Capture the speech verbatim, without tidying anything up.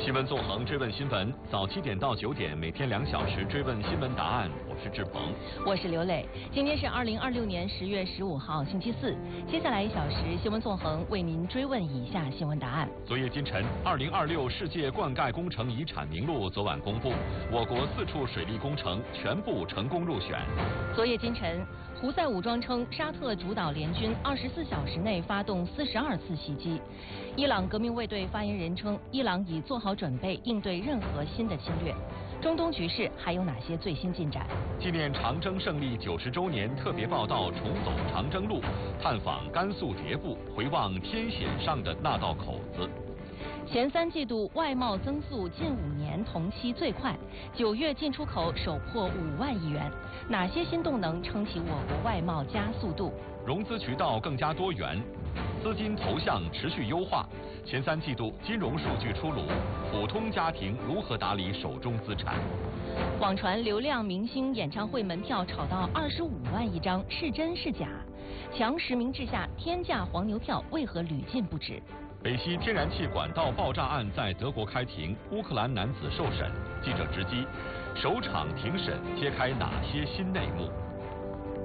新闻纵横追问新闻，早七点到九点，每天两小时追问新闻答案。我是志鹏， 我是刘磊。今天是二零二六年十月十五号，星期四。接下来一小时，新闻纵横为您追问以下新闻答案。 昨夜今晨，二零二六世界灌溉工程遗产名录昨晚公布，我国四处水利工程全部成功入选。 昨夜今晨，胡塞武装称沙特主导联军二十四小时内发动四十二次袭击。伊朗革命卫队发言人称，伊朗已做好准备应对任何新的侵略。中东局势还有哪些最新进展？ 纪念长征胜利九十周年特别报道重走长征路，探访甘肃迭部，回望天险上的那道口子。 前三季度外贸增速近五年同期最快，九月进出口首破五万亿元。哪些新动能撑起我国外贸加速度？ 融资渠道更加多元，资金投向持续优化。前三季度金融数据出炉，普通家庭如何打理手中资产？ 网传流量明星演唱会门票炒到二十五万一张，是真是假？强实名制下天价黄牛票为何屡禁不止？ 北溪天然气管道爆炸案在德国开庭，乌克兰男子受审。记者直击，首场庭审揭开哪些新内幕？